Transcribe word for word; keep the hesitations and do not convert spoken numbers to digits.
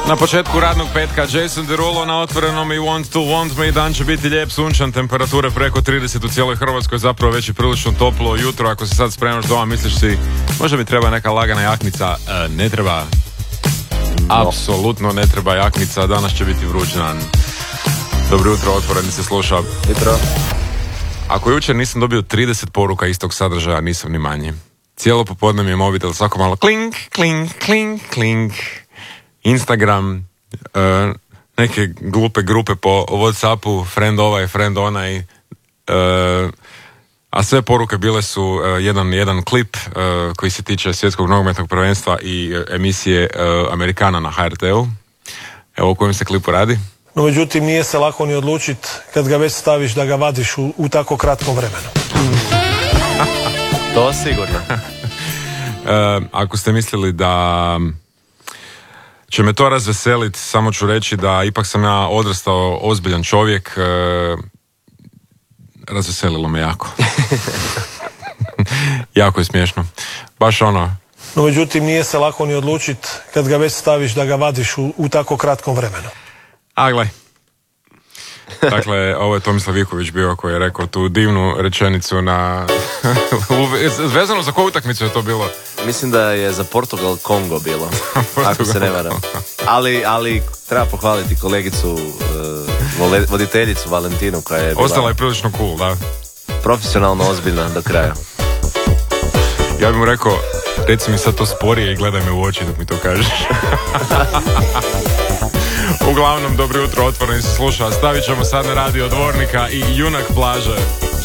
Na početku radnog petka Jason Derulo na otvorenom i Want to Want Me. Dan će biti lijep, sunčan, temperature preko trideset u cijeloj Hrvatskoj, zapravo već je prilično toplo jutro. Ako se sad spremaš doma, misliš si možda mi treba neka lagana jaknica, e, ne treba. Apsolutno ne treba jaknica, danas će biti vruć dan. Dobro jutro, otvoreni se sluša. Jutro. Ako jučer nisam dobio trideset poruka istog sadržaja, nisam ni manji. Cijelo popodne mi je mobitel svako malo klink, klink, klink, klink. Instagram, uh, neke glupe grupe po Whatsappu, friend ovaj, friend onaj, uh, a sve poruke bile su uh, jedan, jedan klip uh, koji se tiče svjetskog nogometnog prvenstva i uh, emisije uh, Amerikana na H R T-u. Evo o kojem se klipu radi. No međutim nije se lako ni odlučiti kad ga već staviš da ga vadiš u, u tako kratkom vremenu. To sigurno. uh, ako ste mislili da će me to razveseliti, samo ću reći da ipak sam ja odrastao ozbiljan čovjek. E, razveselilo me jako. Jako je smiješno. Baš ono. No međutim nije se lako ni odlučiti kad ga već staviš da ga vadiš u, u tako kratkom vremenu. A gle. Dakle, ovo je Tomislav Viković bio koji je rekao tu divnu rečenicu na... Vezano za koju utakmicu je to bilo? Mislim da je za Portugal Kongo bilo, ako se ne varam. Ali, ali treba pohvaliti kolegicu, uh, voditeljicu Valentinu koja je bila... Ostala je prilično cool, da. Profesionalno ozbiljna do kraja. Ja bih mu rekao, reci mi sad to sporije i gledaj me u oči dok mi to kažeš. Uglavnom, dobro jutro, otvoreni se sluša. Stavit ćemo sad na radio Dvornika i Junak plaže.